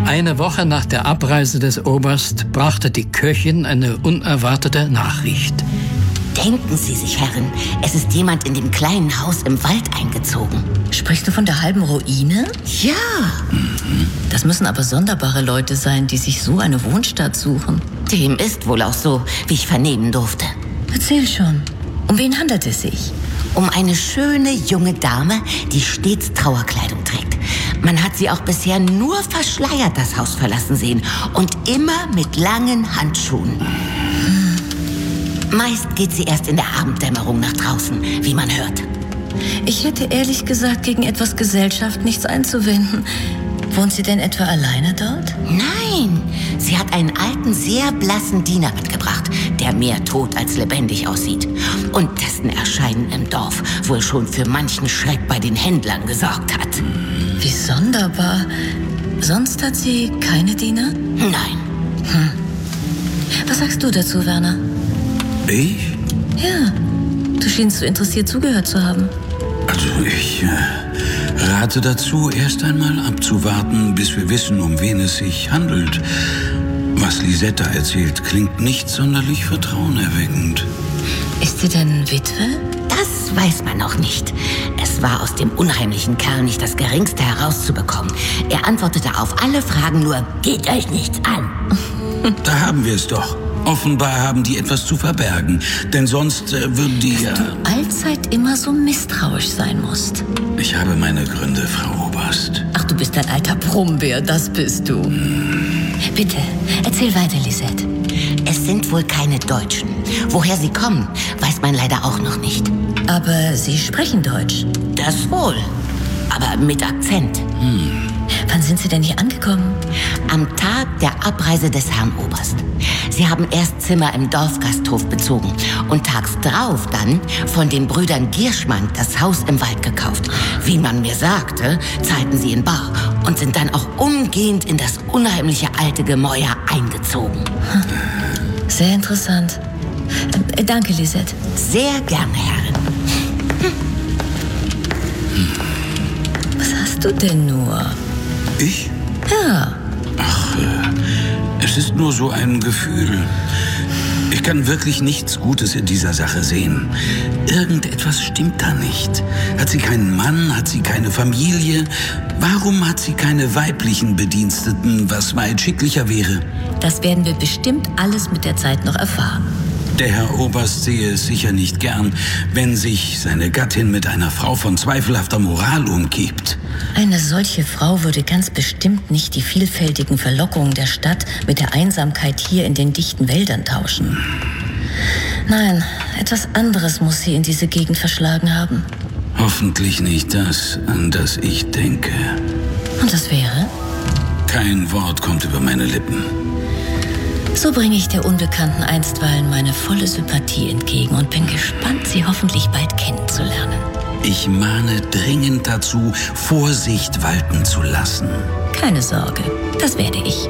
Eine Woche nach der Abreise des Oberst brachte die Köchin eine unerwartete Nachricht. Denken Sie sich, Herrin, es ist jemand in dem kleinen Haus im Wald eingezogen. Sprichst du von der halben Ruine? Ja. Das müssen aber sonderbare Leute sein, die sich so eine Wohnstatt suchen. Dem ist wohl auch so, wie ich vernehmen durfte. Erzähl schon. Um wen handelt es sich? Um eine schöne junge Dame, die stets Trauerkleidung trägt. Man hat sie auch bisher nur verschleiert das Haus verlassen sehen und immer mit langen Handschuhen. Meist geht sie erst in der Abenddämmerung nach draußen, wie man hört. Ich hätte ehrlich gesagt gegen etwas Gesellschaft nichts einzuwenden. Wohnt sie denn etwa alleine dort? Nein, sie hat einen alten, sehr blassen Diener mitgebracht, der mehr tot als lebendig aussieht. Und dessen Erscheinen im Dorf wohl schon für manchen Schreck bei den Händlern gesorgt hat. Wie sonderbar. Sonst hat sie keine Diener? Nein. Was sagst du dazu, Werner? Ich? Ja, du schienst so interessiert zugehört zu haben. Also ich rate dazu, erst einmal abzuwarten, bis wir wissen, um wen es sich handelt. Was Lisetta erzählt, klingt nicht sonderlich vertrauenerweckend. Ist sie denn Witwe? Das weiß man noch nicht. Es war aus dem unheimlichen Kerl nicht das Geringste herauszubekommen. Er antwortete auf alle Fragen nur, geht euch nichts an. Da haben wir es doch. Offenbar haben die etwas zu verbergen, denn sonst würden die ja... Dass du allzeit immer so misstrauisch sein musst. Ich habe meine Gründe, Frau Oberst. Ach, du bist ein alter Brummbär, das bist du. Bitte, erzähl weiter, Lisette. Es sind wohl keine Deutschen. Woher sie kommen, weiß man leider auch noch nicht. Aber sie sprechen Deutsch. Das wohl, aber mit Akzent. Wann sind sie denn hier angekommen? Am Tag der Abreise des Herrn Oberst. Sie haben erst Zimmer im Dorfgasthof bezogen und tags drauf dann von den Brüdern Gierschmann das Haus im Wald gekauft. Wie man mir sagte, zahlten sie in bar und sind dann auch umgehend in das unheimliche alte Gemäuer eingezogen. Sehr interessant. Danke, Lisette. Sehr gerne, Herrin. Was hast du denn nur? Ich? Ja. Ach, es ist nur so ein Gefühl. Ich kann wirklich nichts Gutes in dieser Sache sehen. Irgendetwas stimmt da nicht. Hat sie keinen Mann? Hat sie keine Familie? Warum hat sie keine weiblichen Bediensteten, was weit schicklicher wäre? Das werden wir bestimmt alles mit der Zeit noch erfahren. Der Herr Oberst sehe es sicher nicht gern, wenn sich seine Gattin mit einer Frau von zweifelhafter Moral umgibt. Eine solche Frau würde ganz bestimmt nicht die vielfältigen Verlockungen der Stadt mit der Einsamkeit hier in den dichten Wäldern tauschen. Nein, etwas anderes muss sie in diese Gegend verschlagen haben. Hoffentlich nicht das, an das ich denke. Und das wäre? Kein Wort kommt über meine Lippen. So bringe ich der Unbekannten einstweilen meine volle Sympathie entgegen und bin gespannt, sie hoffentlich bald kennenzulernen. Ich mahne dringend dazu, Vorsicht walten zu lassen. Keine Sorge, das werde ich.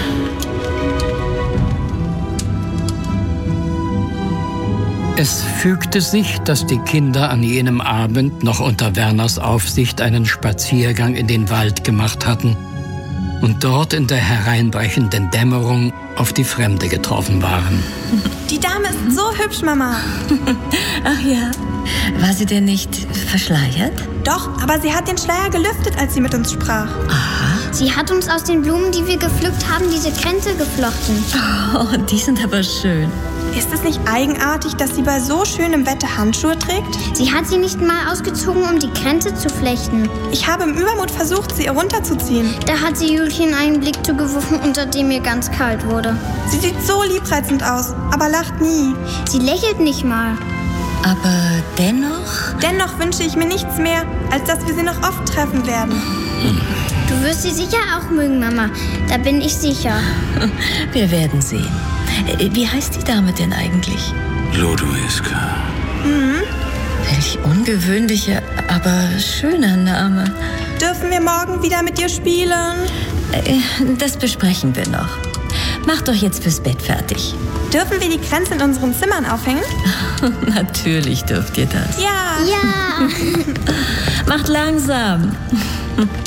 Es fügte sich, dass die Kinder an jenem Abend noch unter Werners Aufsicht einen Spaziergang in den Wald gemacht hatten und dort in der hereinbrechenden Dämmerung auf die Fremde getroffen waren. Die Dame ist so hübsch, Mama. Ach ja, war sie denn nicht verschleiert? Doch, aber sie hat den Schleier gelüftet, als sie mit uns sprach. Aha. Sie hat uns aus den Blumen, die wir gepflückt haben, diese Kränze geflochten. Oh, die sind aber schön. Ist es nicht eigenartig, dass sie bei so schönem Wetter Handschuhe trägt? Sie hat sie nicht mal ausgezogen, um die Kränze zu flechten. Ich habe im Übermut versucht, sie herunterzuziehen. Da hat sie Julchen einen Blick zugeworfen, unter dem ihr ganz kalt wurde. Sie sieht so liebreizend aus, aber lacht nie. Sie lächelt nicht mal. Aber dennoch? Dennoch wünsche ich mir nichts mehr, als dass wir sie noch oft treffen werden. Du wirst sie sicher auch mögen, Mama. Da bin ich sicher. Wir werden sehen. Wie heißt die Dame denn eigentlich? Lodoiska. Welch ungewöhnlicher, aber schöner Name. Dürfen wir morgen wieder mit dir spielen? Das besprechen wir noch. Mach doch jetzt fürs Bett fertig. Dürfen wir die Kränze in unseren Zimmern aufhängen? Natürlich dürft ihr das. Ja. Ja. Macht langsam.